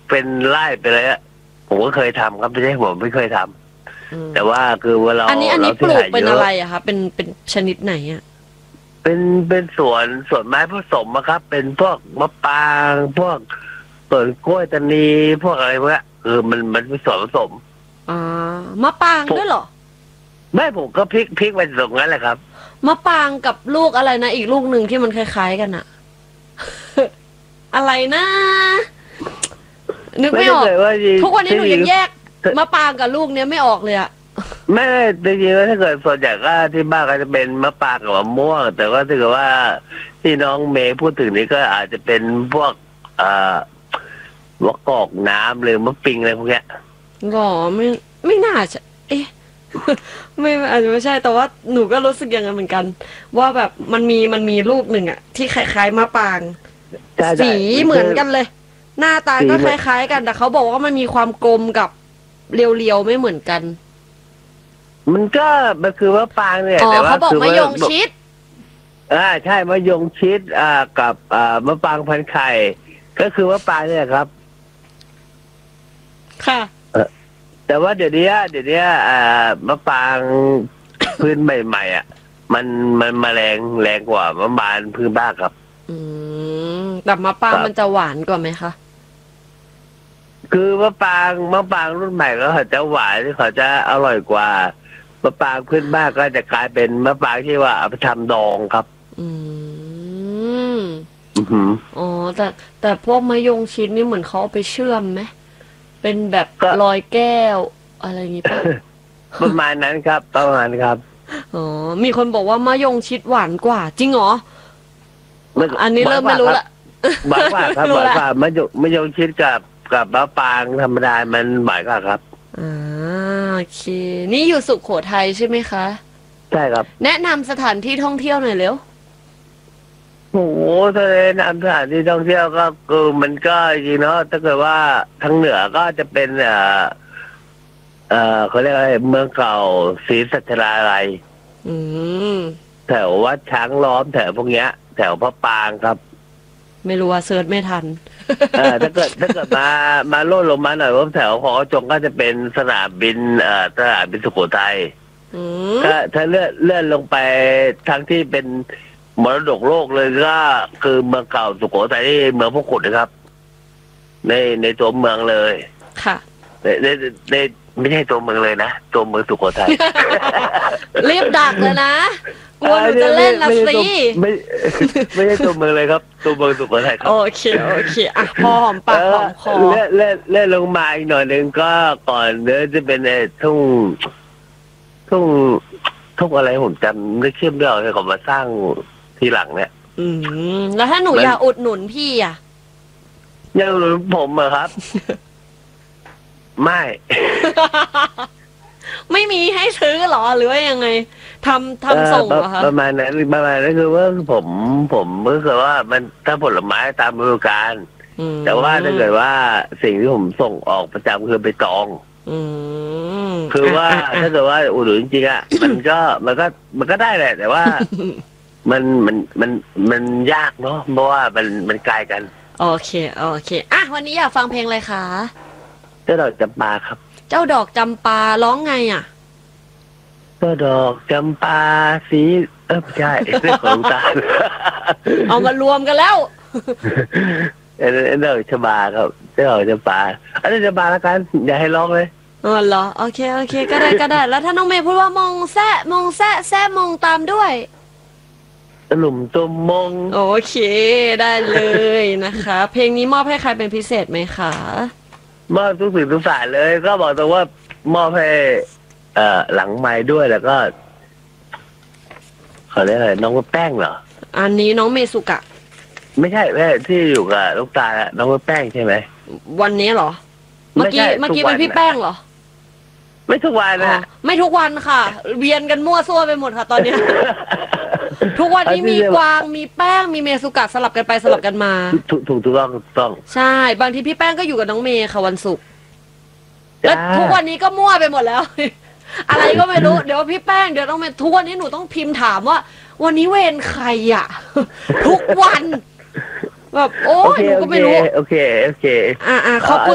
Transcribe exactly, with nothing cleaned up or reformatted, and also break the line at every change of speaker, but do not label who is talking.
เป็นไร่ไปเลยอะผมก็เคยทำครับไม่ใช่ผมไม่เคยทำแต่ว่าคือว่าเรา
อันนี้อันนี้ปลูกเป็น
เย
อะไรอะคะเป็นเป็นชนิดไหนอะ
เป็นเป็นสวนสวนไม้ผสมอะครับ เป็นพวกมะปรางพวกสวนกล้วยตานีพวกอะไรพวกนี้คือมันมันเป็นสวนผสม
อ่ามะปรางด้วยเหรอ
ไม่ผมก็พลิกพลิกไปตรงนั้นแหละครับ
มะปรางกับลูกอะไรนะอีกลูกหนึ่งที่มันคล้ายๆกันอะ อะไรนะนึกไม่ออกทุกวันนี้หนูยังแยกมะปรางกับลูกเนี้ยไม่ออกเลยอะ
ไม่จริงๆว่าถ้าเกิดส่วนใหญ่ก็ที่บ้านก็จะเป็นมะปรางกับมะม่วงแต่ก็ถือว่าที่น้องเมย์พูดถึงนี้ก็อาจจะเป็นพวกเอ่อมะกอกน้ำหรือมะปิงอะไรพวกเนี้ย
ก็ไม่ไม่น่าจะเอ๊ะ ไม่อาจจะไม่ใช่แต่ว่าหนูก็รู้สึกอย่างนั้นเหมือนกันว่าแบบมันมีมันมีลูกหนึ่งอะที่คล้ายๆมะปรางสีเหมือนกันเลยหน้าตาก็คล้ายๆกันแต่เขาบอกว่ามันมีความกลมกับเรียวๆไม่เหมือนกัน
มันก็มันคือมะปรางเนี่ย
แต่ว่าเขาบอกมะยงชิด
อ่าใช่มะยงชิดอ่ากับอ่ามะปรางพันไข่ก็คือมะปรางเนี่ยครับ
ค่ะ
แต่ว่าเดี๋ยวนี้เดี๋ยวนี้อ่ามะปรางพื้นใหม่ๆอ่ะมันมันมาแรงแรงกว่ามะปรางพื้นบ้านครับ
อืมแต่มะปรางมันจะหวานกว่าไหมคะ
คือมะปรางมะปรางรุ่นใหม่ก็เขาจะหวานเขาจะอร่อยกว่ามะปรางพื้นบ้านก็จะกลายเป็นมะปรางที่ว่าเอาไปทำดองครับ
อืมอ๋อแต่แต่พวกมะยงชิดนี่เหมือนเขาเอาไปเชื่อมไหมเป็นแบบลอยแก้วอะไรอย่างงี้ป่ะ
ประมาณนั้นครับประมาณครับ
อ๋อมีคนบอกว่ามะยงชิดหวานกว่าจริงเหรออันนี้เริ่มไม่รู้ละ
หวานกว่าครับหวานกว่ามะยงมะยงชิดกับกับมะปรางธรรมดามันหวานกว่าครับ
อ่าโอเคนี่อยู่สุโขทัยใช่ไหมคะ
ใช่ครับ
แนะนำสถานที่ท่องเที่ยวหน่อยเร็ว
โอ้โหทะเลน้ำสถานที่ท่องเที่ยวก็คือมันก็จริงเนาะถ้าเกิดว่าทางเหนือก็จะเป็นเอ่อเอ่อเขาเรียกอะไรเมืองเก่าศรีสัชนาลัย
อืม
แถววัดช้างล้อมแถวพวกเนี้ยแถวพระปรางครับ
ไม่รู้ว่าเซิร์ชไม่ทัน
เออถ้าเกิดถ้าเกิดมามาโลดลงมาหน่อยว่าแถวหอจงก็จะเป็นสนามบินเอ่อสนามบินสุโขทัยถ้าถ้าเลื่อนเลื่อนลงไปทั้งที่เป็นมรดกโลกเลยก็คือเมืองเก่าสุโขทัยที่เมืองพวกขุดนะครับในในตัวเมืองเลย
ค่ะ
ในในในไม่ใช่ตัวเมืองเลยนะตัวเมืองสุโขทัย
รีบดักเลยนะกลัวหนูจะเล่นนะสิ
ไม่ไม่ใช่ตัวเมืองเลยครับตัวเมืองสุโขทัยครับ
โอเคโอเคอ่ะพอหอมปากหอมคอ
เล่นเล่นเล่นลงมาอีกหน่อยหนึ่งก็ก่อนเนื้อจะเป็นไอ้ทุ่งทุ่งทุ่งอะไรผมจำไม่เข้มเรื่องเลยเขามาสร้างทีหลังเนี่ย
อืมแล้วถ้าหนูอยากอุดหนุนพี่อ่ะ
อยากอุดหนุนผมเหรอครับไม่
ไม่มีให้ซื้อหรอหรือว่ายังไงทำทำส่งเหรอคะ
ประมาณนั้นประมาณนั้นคือว่าผมผมก็คือว่ามันถ้าผลไม้ตามฤดูกาลแต่ว่าถ้าเกิดว่าสิ่งที่ผมส่งออกประจำคือไปตองคือว่าถ้าเกิดว่าอุดหนุนจริงๆอ่ะมันก็มันก็มันก็ได้แหละแต่ว่ามันมันมันมันยากเนาะเพราะว่ามันมันไกลกัน
โอเคโอเคอ่ะวันนี้อยากฟังเพลงอะไรคะ
เจ้าดอกจำปาครับ
เจ้าดอกจำปาร้องไงอ่ะ
เจ้าดอกจำปาสีเออไม่ใช่เรื่องของตา
เอามารวมกันแล้ว
เอ็นเอ็นดอกชบาครับเจ้าดอกจำปาอันนี้จำปาแล้วกันอย่าให้ร้องเลย
อ๋อเหรอโอเคโอเคก็ได้ก็ได้แล้วถ้าน้องเมย์พูดว่ามองแซะมองแซะแซะมองตามด้วย
ตะหลุมตุ่มมง
โอเคได้เลยนะคะเพลงนี้มอบให้ใครเป็นพิเศษไหมคะ
มอบทุกสิ่งทุกสายเลยก็บอกตรงว่ามอบให้เอ่อหลังไม้ด้วยแล้วก็เขาเรียกอะไรน้องแป้งเหรอ
อันนี้น้องเมสุกะ
ไม่ใช่แม่ที่อยู่กับลูกตาน้องแป้งใช่ไหม
วันนี้เหรอเมื่อกี้เมื่อกี้เป็นพี่แป้งเหรอ
ไม่ทุกวันนะ
ไม่ทุกวันค่ะเวียนกันมั่วซั่วไปหมดค่ะตอนนี้ทุกวันนี้มีกวางมีแป้งมีเมสุกะสลับกันไปสลับกันมา
ถูกถูกถูกต้องถูกต้อง
ใช่บางทีพี่แป้งก็อยู่กับน้องเมย์ค่ะวันศุกร์แล้วทุกวันนี้ก็มั่วไปหมดแล้วอะไรก็ไม่รู้เดี๋ยวพี่แป้งเดี๋ยวต้องเป็นทุกวันนี้หนูต้องพิมพ์ถามว่าวันนี้เวรใครอ่ะทุกวันแบบโอ้ยหนูก็ไม่รู้
โอเคโอเค
อ่าอ่าขอบคุณ